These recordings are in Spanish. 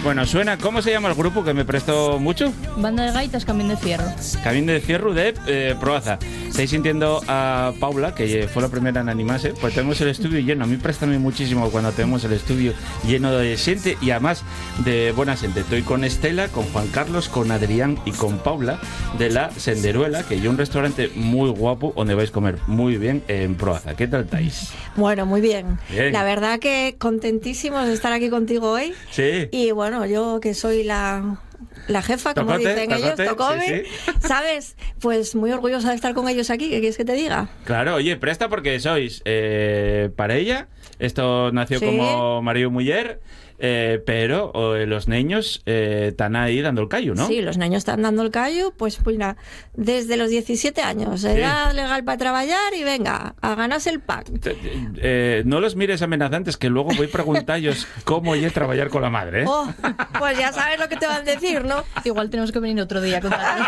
Bueno, suena, ¿cómo se llama el grupo que me prestó mucho? Banda de gaitas Camín de Fierro. Camín de Fierro de Proaza. Estáis sintiendo a Paula, que fue la primera en animarse, pues tenemos el estudio lleno. A mí préstame muchísimo cuando tenemos el estudio lleno de gente y además de buena gente. Estoy con Estela, con Juan Carlos, con Adrián y con Paula de La Senderuela, que hay un restaurante muy guapo donde vais a comer muy bien en Proaza. ¿Qué tal estáis? Bueno, muy bien. Bien. La verdad que contentísimos de estar aquí contigo hoy. Sí. Y bueno, yo que soy la jefa, como dicen ellos, tocóme, sí. ¿sabes? Pues muy orgullosa de estar con ellos aquí. ¿Qué quieres que te diga? Claro, oye, presta porque sois parella. Esto nació Sí. como marido y mujer, pero los niños están ahí dando el callo, ¿no? Sí, los niños están dando el callo, pues mira, desde los 17 años, edad legal para trabajar y venga, a ganarse el pack. No los mires amenazantes, que luego voy a preguntaros cómo es trabajar con la madre, ¿eh? Oh, pues ya sabes lo que te van a decir, ¿no? Igual tenemos que venir otro día a contar.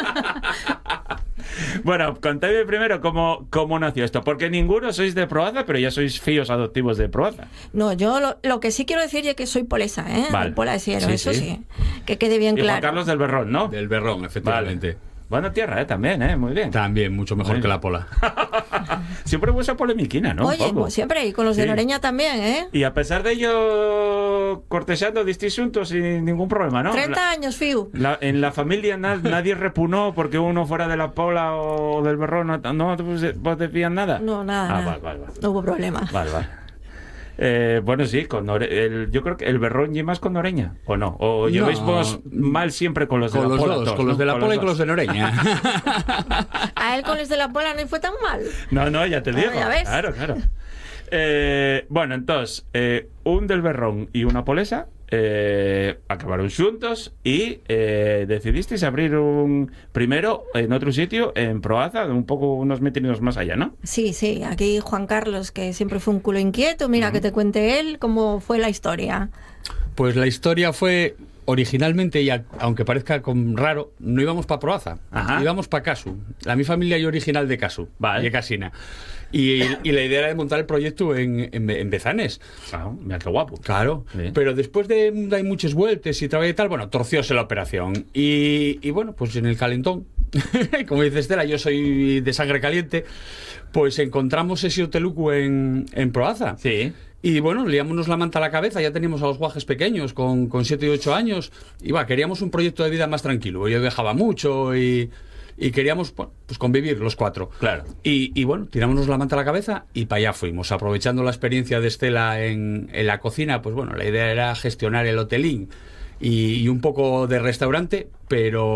Bueno, contadme primero cómo nació esto, porque ninguno sois de Proaza, pero ya sois fíos adoptivos de Proaza. No, yo lo que sí quiero decir es que soy polesa, ¿eh? Vale. Polasiero, Sí, eso sí. sí. Que quede bien Y claro. Juan Carlos del Berrón, ¿no? Del Berrón, efectivamente. Vale. Buena tierra, también, muy bien. También, mucho mejor Bueno. que la Pola. Siempre hubo esa polemiquina, ¿no? Oye, Un poco. pues siempre, y con los de Sí. Noreña también, ¿eh? Y a pesar de ello, cortesando distintos sin ningún problema, ¿no? 30 años, Fiu. En la familia nadie repunó porque uno fuera de la Pola o del Berrón, no vos decían nada. No, nada. Ah, nada. vale. No hubo problema. Vale. Bueno, sí, yo creo que el Berrón llevas con Noreña, ¿o no? ¿O lleváis No. vos mal siempre con los de Con la los Pola? dos, todos, con los ¿no? de la Pola y con dos. los de Noreña. A él con los de la Pola no fue tan mal. No, ya te digo. ya ves. Claro. Bueno, entonces, un del Berrón y una polesa acabaron juntos y decidisteis abrir primero en otro sitio, en Proaza, un poco unos metros más allá, ¿no? Sí, aquí Juan Carlos, que siempre fue un culo inquieto, mira, que te cuente él cómo fue la historia. Pues la historia fue originalmente, y aunque parezca raro, no íbamos para Proaza, Ajá. íbamos para Casu. La mi familia es original de Casu, Vale. de Casina. Y la idea era de montar el proyecto en Bezanes. Ah, mira qué guapo. Claro, Sí. pero después de dar muchas vueltas y trabajar y tal, bueno, torcióse la operación. Y bueno, pues en el calentón, como dice Estela, yo soy de sangre caliente, pues encontramos ese hoteluco en Proaza. Sí. Y bueno, liámonos la manta a la cabeza, ya teníamos a los guajes pequeños con 7 y 8 años, y queríamos un proyecto de vida más tranquilo. Yo viajaba mucho y queríamos pues convivir los cuatro. Claro. Y bueno, tirámonos la manta a la cabeza y para allá fuimos. Aprovechando la experiencia de Estela en la cocina, pues bueno, la idea era gestionar el hotelín y un poco de restaurante, pero